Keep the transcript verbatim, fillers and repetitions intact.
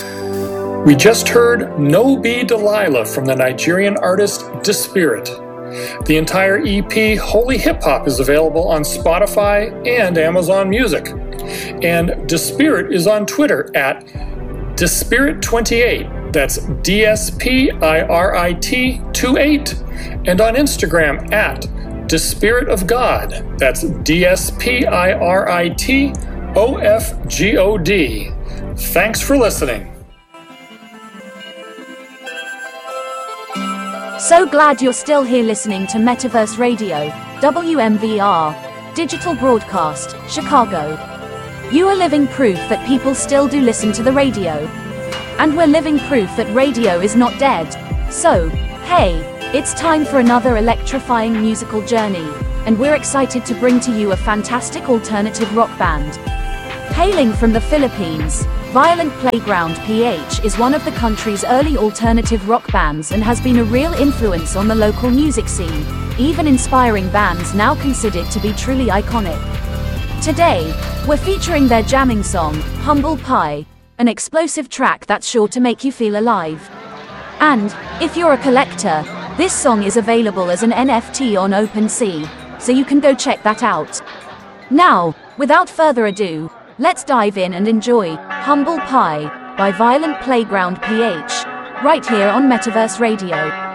We just heard No Be Delilah from the Nigerian artist Despirit. The entire E P Holy Hip Hop is available on Spotify and Amazon Music. And Despirit is on Twitter at Despirit twenty-eight. That's D S P I R I T twenty-eight. And on Instagram at Despirit of God. That's D S P I R I T O F G O D. Thanks for listening. So glad you're still here listening to Metaverse Radio, W M V R, Digital Broadcast, Chicago. You are living proof that people still do listen to the radio. And we're living proof that radio is not dead. So, hey, it's time for another electrifying musical journey, and we're excited to bring to you a fantastic alternative rock band. Hailing from the Philippines, Violent Playground P H is one of the country's early alternative rock bands and has been a real influence on the local music scene, even inspiring bands now considered to be truly iconic. Today, we're featuring their jamming song, Humble Pie, an explosive track that's sure to make you feel alive. And, if you're a collector, this song is available as an N F T on OpenSea, so you can go check that out. Now, without further ado, let's dive in and enjoy Humble Pie by Violent Playground P H, right here on Metaverse Radio.